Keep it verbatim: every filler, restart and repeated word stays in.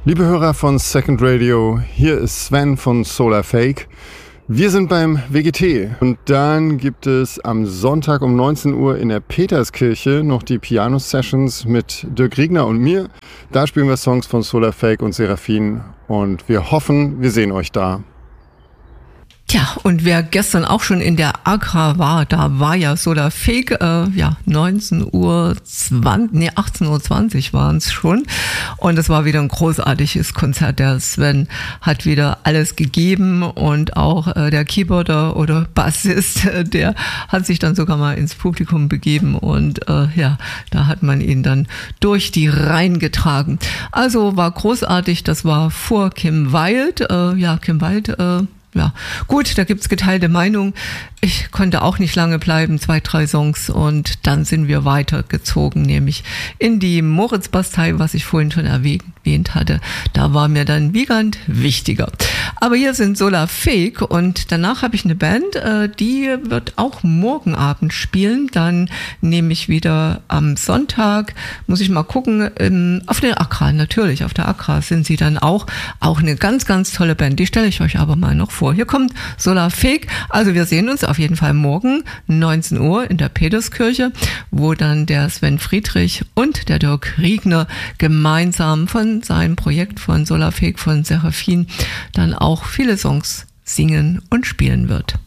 Liebe Hörer von Second Radio, hier ist Sven von Solar Fake. Wir sind beim W G T und dann gibt es am Sonntag um neunzehn Uhr in der Peterskirche noch die Piano-Sessions mit Dirk Riegner und mir. Da spielen wir Songs von Solar Fake und Seraphin und wir hoffen, wir sehen euch da. Tja, und wer gestern auch schon in der Agra war, da war ja Solar Fake, äh, ja, neunzehn Uhr zwanzig, nee, achtzehn Uhr zwanzig waren es schon. Und es war wieder ein großartiges Konzert. Der Sven hat wieder alles gegeben und auch äh, der Keyboarder oder Bassist, äh, der hat sich dann sogar mal ins Publikum begeben und äh, ja, da hat man ihn dann durch die Reihen getragen. Also war großartig, das war vor Kim Wilde, äh, ja, Kim Wilde, äh, Ja, gut, da gibt's geteilte Meinung. Ich konnte auch nicht lange bleiben, zwei, drei Songs und dann sind wir weitergezogen, nämlich in die Moritzbastei, was ich vorhin schon erwähnt hatte. Da war mir dann Wiegand wichtiger. Aber hier sind Solar Fake und danach habe ich eine Band, die wird auch morgen Abend spielen. Dann nehme ich wieder am Sonntag, muss ich mal gucken, auf der Agra, natürlich, auf der Agra sind sie dann auch. Auch eine ganz, ganz tolle Band, die stelle ich euch aber mal noch vor. Hier kommt Solar Fake, also wir sehen uns auf jeden Fall morgen neunzehn Uhr in der Peterskirche, wo dann der Sven Friedrich und der Dirk Riegner gemeinsam von seinem Projekt von Solar Fake, von Seraphin, dann auch viele Songs singen und spielen wird.